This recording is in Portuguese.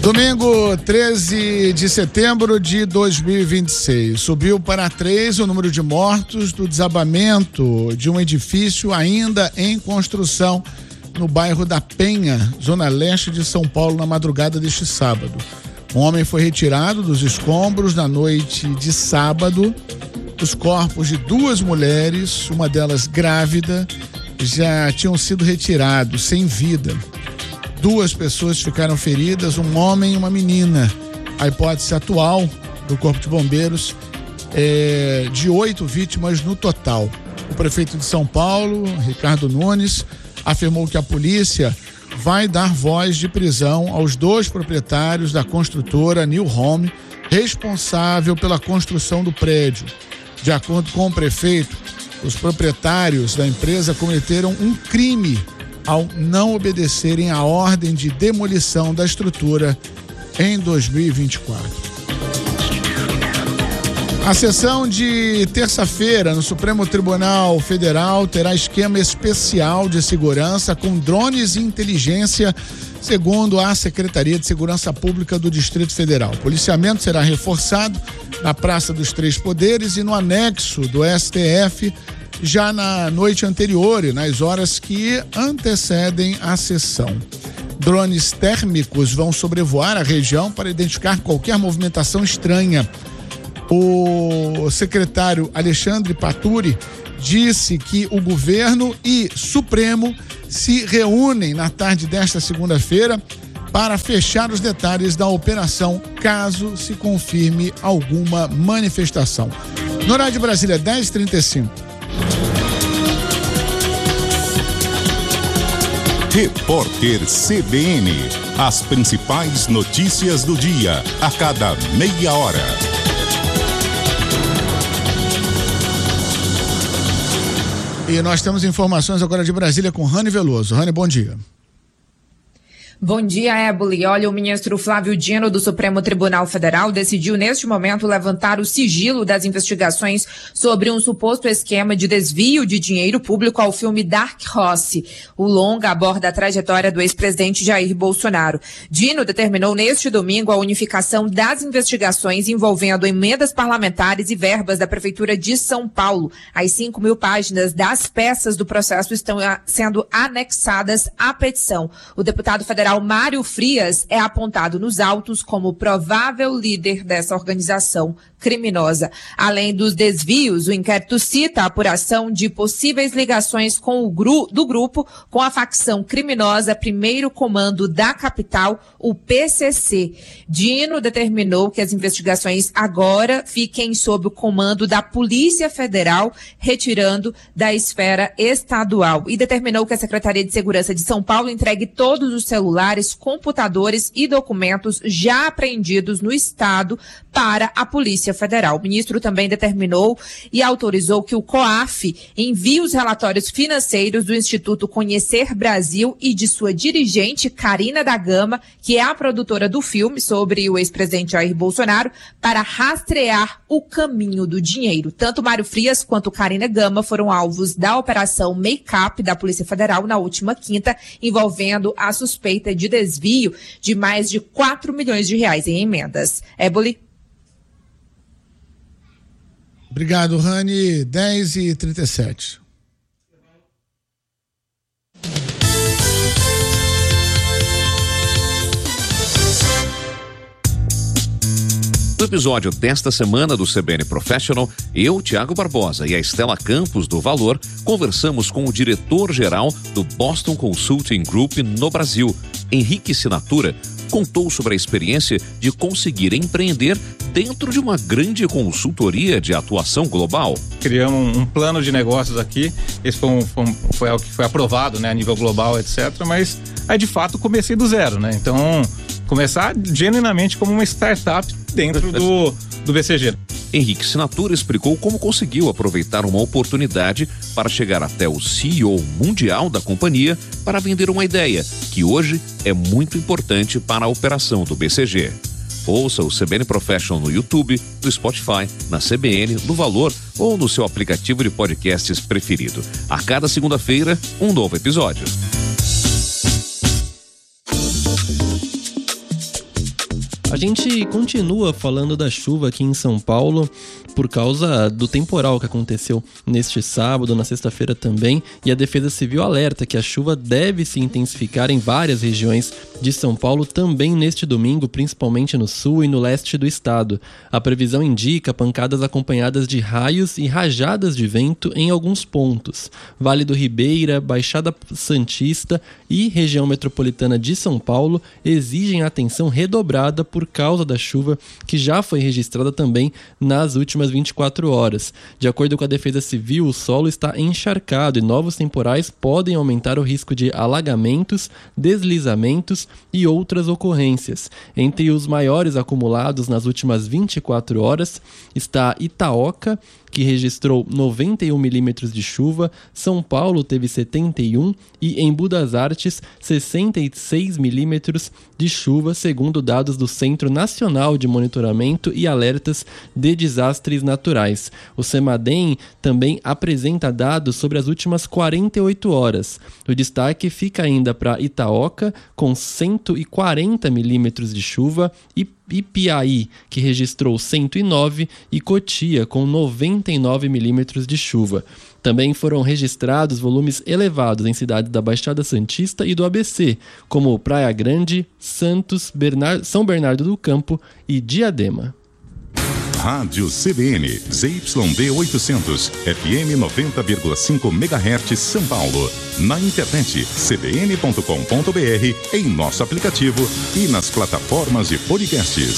Domingo 13 de setembro de 2026. Subiu para 3 o número de mortos do desabamento de um edifício ainda em construção no bairro da Penha, zona leste de São Paulo, na madrugada deste sábado. Um homem foi retirado dos escombros na noite de sábado. Os corpos de 2 mulheres, uma delas grávida, já tinham sido retirados sem vida. 2 pessoas ficaram feridas, um homem e uma menina. A hipótese atual do Corpo de Bombeiros é de 8 vítimas no total. O prefeito de São Paulo, Ricardo Nunes, afirmou que a polícia vai dar voz de prisão aos 2 proprietários da construtora New Home, responsável pela construção do prédio. De acordo com o prefeito, os proprietários da empresa cometeram um crime ao não obedecerem à ordem de demolição da estrutura em 2024. A sessão de terça-feira no Supremo Tribunal Federal terá esquema especial de segurança com drones e inteligência, segundo a Secretaria de Segurança Pública do Distrito Federal. O policiamento será reforçado na Praça dos Três Poderes e no anexo do STF, já na noite anterior e nas horas que antecedem a sessão. Drones térmicos vão sobrevoar a região para identificar qualquer movimentação estranha. O secretário Alexandre Paturi disse que o governo e Supremo se reúnem na tarde desta segunda-feira para fechar os detalhes da operação, caso se confirme alguma manifestação. No horário de Brasília, 10h35. Repórter CBN. As principais notícias do dia, a cada meia hora. E nós temos informações agora de Brasília com Rani Veloso. Rani, bom dia. Bom dia, Éboli. Olha, o ministro Flávio Dino do Supremo Tribunal Federal decidiu neste momento levantar o sigilo das investigações sobre um suposto esquema de desvio de dinheiro público ao filme Dark Horse. O longa aborda a trajetória do ex-presidente Jair Bolsonaro. Dino determinou neste domingo a unificação das investigações envolvendo emendas parlamentares e verbas da Prefeitura de São Paulo. As 5.000 páginas das peças do processo estão sendo anexadas à petição. O deputado federal Mário Frias é apontado nos autos como provável líder dessa organização criminosa. Além dos desvios, o inquérito cita a apuração de possíveis ligações com do grupo com a facção criminosa Primeiro Comando da Capital, o PCC. Dino determinou que as investigações agora fiquem sob o comando da Polícia Federal, retirando da esfera estadual, e determinou que a Secretaria de Segurança de São Paulo entregue todos os celulares, computadores e documentos já apreendidos no estado para a Polícia Federal. O ministro também determinou e autorizou que o COAF envie os relatórios financeiros do Instituto Conhecer Brasil e de sua dirigente, Karina da Gama, que é a produtora do filme sobre o ex-presidente Jair Bolsonaro, para rastrear o caminho do dinheiro. Tanto Mário Frias quanto Karina Gama foram alvos da operação Make-up da Polícia Federal na última quinta, envolvendo a suspeita de desvio de mais de 4 milhões de reais em emendas. Éboli. Obrigado, Rani. 10h37. No episódio desta semana do CBN Professional, eu, Tiago Barbosa e a Estela Campos do Valor conversamos com o diretor-geral do Boston Consulting Group no Brasil. Henrique Sinatura contou sobre a experiência de conseguir empreender dentro de uma grande consultoria de atuação global. Criamos um plano de negócios aqui, esse foi algo que foi aprovado, né, a nível global, etc. Mas aí de fato comecei do zero, né? Então, começar genuinamente como uma startup dentro do BCG. Henrique Sinatura explicou como conseguiu aproveitar uma oportunidade para chegar até o CEO mundial da companhia para vender uma ideia que hoje é muito importante para a operação do BCG. Ouça o CBN Professional no YouTube, no Spotify, na CBN, no Valor ou no seu aplicativo de podcasts preferido. A cada segunda-feira, um novo episódio. A gente continua falando da chuva aqui em São Paulo por causa do temporal que aconteceu neste sábado, na sexta-feira também, e a Defesa Civil alerta que a chuva deve se intensificar em várias regiões de São Paulo também neste domingo, principalmente no sul e no leste do estado. A previsão indica pancadas acompanhadas de raios e rajadas de vento em alguns pontos. Vale do Ribeira, Baixada Santista e região metropolitana de São Paulo exigem atenção redobrada por causa da chuva que já foi registrada também nas últimas 24 horas. De acordo com a Defesa Civil, o solo está encharcado e novos temporais podem aumentar o risco de alagamentos, deslizamentos e outras ocorrências. Entre os maiores acumulados nas últimas 24 horas está Itaoca, que registrou 91 milímetros de chuva, São Paulo teve 71 e Embu das Artes 66 milímetros de chuva, segundo dados do Centro Nacional de Monitoramento e Alertas de Desastres Naturais. O CEMADEM também apresenta dados sobre as últimas 48 horas. O destaque fica ainda para Itaoca, com 140 milímetros de chuva, e Ipiaí, que registrou 109, e Cotia, com 99 milímetros de chuva. Também foram registrados volumes elevados em cidades da Baixada Santista e do ABC, como Praia Grande, Santos, São Bernardo do Campo e Diadema. Rádio CBN, ZYD 800, FM 90,5 MHz, São Paulo. Na internet, cbn.com.br, em nosso aplicativo e nas plataformas de podcasts.